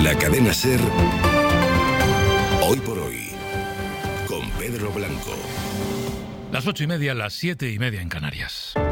La cadena SER, hoy por hoy, con Pedro Blanco. Las 8:30, las 7:30 en Canarias.